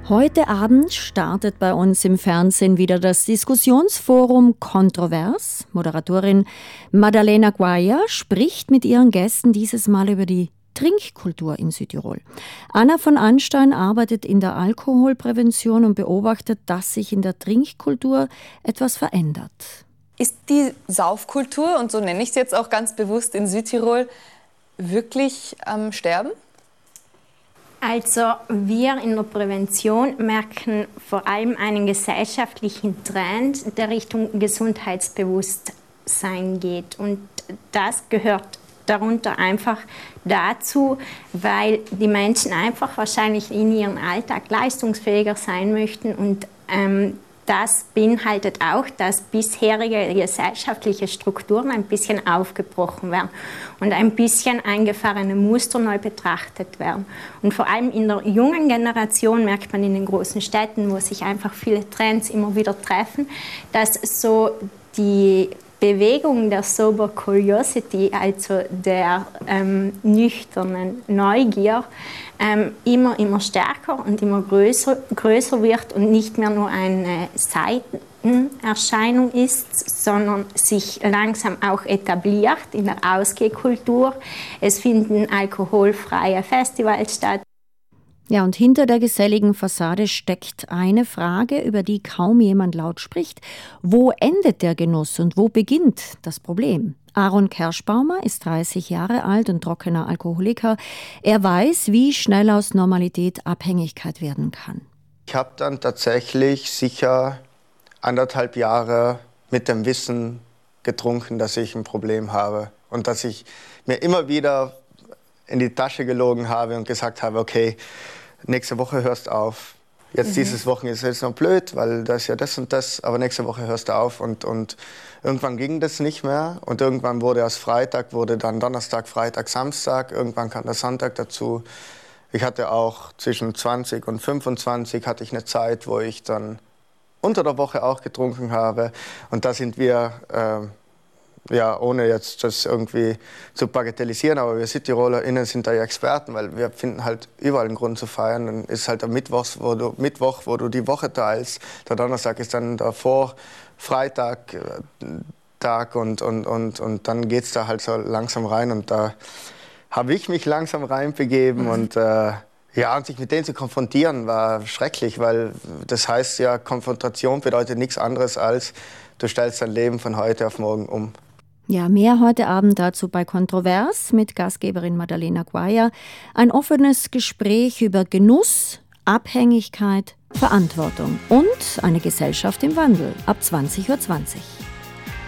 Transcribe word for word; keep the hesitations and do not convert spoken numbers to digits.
Heute Abend startet bei uns im Fernsehen wieder das Diskussionsforum Kontrovers. Moderatorin Madalena Guaya spricht mit ihren Gästen dieses Mal über die Trinkkultur in Südtirol. Anna von Anstein arbeitet in der Alkoholprävention und beobachtet, dass sich in der Trinkkultur etwas verändert. Ist die Saufkultur, und so nenne ich es jetzt auch ganz bewusst in Südtirol, wirklich am Sterben? Also wir in der Prävention merken vor allem einen gesellschaftlichen Trend, der Richtung Gesundheitsbewusstsein geht. Und das gehört darunter einfach dazu, weil die Menschen einfach wahrscheinlich in ihrem Alltag leistungsfähiger sein möchten und ähm, das beinhaltet auch, dass bisherige gesellschaftliche Strukturen ein bisschen aufgebrochen werden und ein bisschen eingefahrene Muster neu betrachtet werden. Und vor allem in der jungen Generation merkt man in den großen Städten, wo sich einfach viele Trends immer wieder treffen, dass so die Bewegung der Sober Curiosity, also der ähm, nüchternen Neugier, ähm, immer, immer stärker und immer größer, größer wird und nicht mehr nur eine Seitenerscheinung ist, sondern sich langsam auch etabliert in der Ausgehkultur. Es finden alkoholfreie Festivals statt. Ja, und hinter der geselligen Fassade steckt eine Frage, über die kaum jemand laut spricht. Wo endet der Genuss und wo beginnt das Problem? Aaron Kerschbaumer ist dreißig Jahre alt und trockener Alkoholiker. Er weiß, wie schnell aus Normalität Abhängigkeit werden kann. Ich habe dann tatsächlich sicher anderthalb Jahre mit dem Wissen getrunken, dass ich ein Problem habe und dass ich mir immer wieder in die Tasche gelogen habe und gesagt habe, okay, nächste Woche hörst du auf. Jetzt mhm. dieses Wochenende ist jetzt noch blöd, weil das ist ja das und das, aber nächste Woche hörst du auf. Und, und irgendwann ging das nicht mehr und irgendwann wurde aus Freitag, wurde dann Donnerstag, Freitag, Samstag, irgendwann kam der Sonntag dazu. Ich hatte auch zwischen zwanzig und fünfundzwanzig hatte ich eine Zeit, wo ich dann unter der Woche auch getrunken habe und da sind wir... Äh, Ja, ohne jetzt das irgendwie zu bagatellisieren, aber wir SüdtirolerInnen sind da ja Experten, weil wir finden halt überall einen Grund zu feiern. Dann ist halt der Mittwochs, wo du, Mittwoch, wo du die Woche teilst. Der Donnerstag ist dann davor, Freitag, Tag und, und, und, und dann geht es da halt so langsam rein. Und da habe ich mich langsam reinbegeben. Mhm. Und äh, ja, und sich mit denen zu konfrontieren war schrecklich, weil das heißt ja, Konfrontation bedeutet nichts anderes als, du stellst dein Leben von heute auf morgen um. Ja, mehr heute Abend dazu bei Kontrovers mit Gastgeberin Madalena Guaya. Ein offenes Gespräch über Genuss, Abhängigkeit, Verantwortung und eine Gesellschaft im Wandel ab zwanzig Uhr zwanzig.